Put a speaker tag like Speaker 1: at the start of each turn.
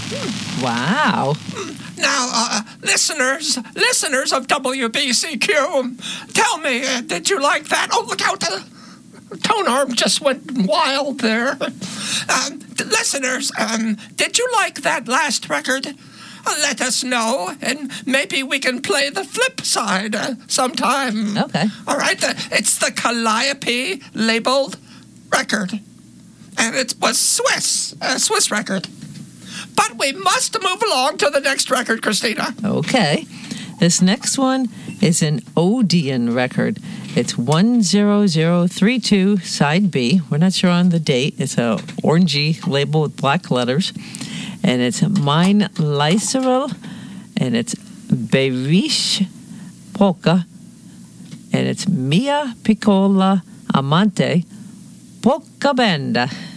Speaker 1: Wow.
Speaker 2: Now, listeners of WBCQ, tell me, did you like that? Oh, look out! Tone arm just went wild there. Listeners, did you like that last record? Let us know, and maybe we can play the flip side sometime.
Speaker 1: Okay.
Speaker 2: All right, it's the Calliope labeled record, and it was a Swiss record. But we must move along to the next record, Christina.
Speaker 1: Okay. This next one is an Odeon record. It's 10032, side B. We're not sure on the date. It's a orangey label with black letters. And it's Mein Leiserl, and it's Berish Polka, and it's Mia Piccola Amante Polka Banda.